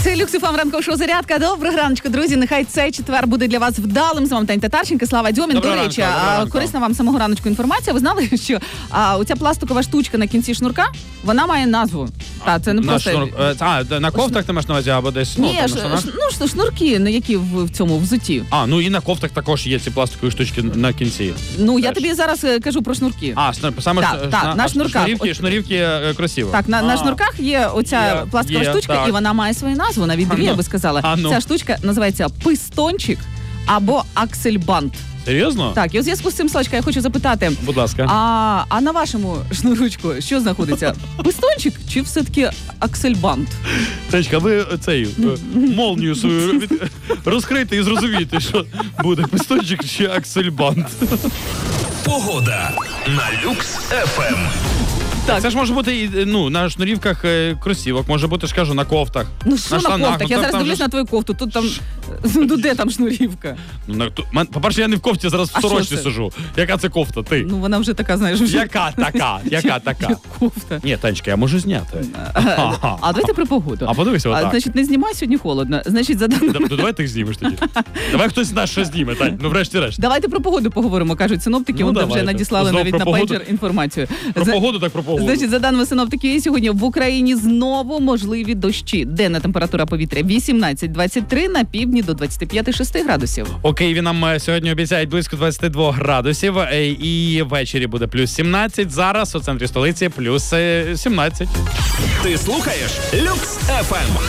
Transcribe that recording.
Це Люкс ФМ ранкового шоу «Зарядка». Доброго раночку, друзі. Нехай цей четвер буде для вас вдалим. З вами Тань Татарченко, Слава Дьомін. До речі, корисна вам самого раночку інформація. Ви знали, що оця пластикова штучка на кінці шнурка, вона має назву. Це не просто... На кофтах ти маєш на увазі або десь? Ні, шнурки, які в цьому взуті. Ну і на кофтах також є ці пластикові штучки на кінці. Ну, я тобі зараз кажу про шнурки. Саме на шнурках. Шнурівки кросівок. Так, на шнурках є оця пластикова штучка, і вона має свою назву, навіть дві, я би сказала. Ця штучка називається пистончик або аксельбант. Серйозно? Так, і у зв'язку з цим, Славочка, я хочу запитати. Будь ласка. А на вашому шнурочку що знаходиться? Пистончик чи все-таки аксельбант? Танечка, ви молнію свою розкрийте і зрозумієте, що буде пистончик чи аксельбант. Погода на Люкс ФМ. Так. Це ж може бути на шнурівках кросівок, може бути, ж кажу, на кофтах. Ну що на кофтах? Я зараз дивлюсь на твою кофту, тут там, де там шнурівка? По-перше, я не в кофті, зараз в сорочці сижу. Яка це кофта, ти? Ну вона вже така, знаєш, вже... Яка така? Кофта. Ні, Танечка, я можу зняти. Давайте про погоду. А подивися отак. Значить, не знімай, сьогодні холодно. Значить, Давай ти їх знімеш тоді. Давай хтось наш ще зніме, Тань, врешті-решт. Давайте про погоду поговоримо, кажуть синоптики, вони вже надіслали навіть на пейджер інформацію. Про погоду, так про погоду. Значить, за даними синоптиків, сьогодні в Україні знову можливі дощі. Денна температура повітря 18-23, на півдні до 25-6 градусів. У Києві нам сьогодні обіцяють близько 22 градусів, і ввечері буде плюс 17, зараз у центрі столиці плюс 17. Ти слухаєш Люкс ФМ.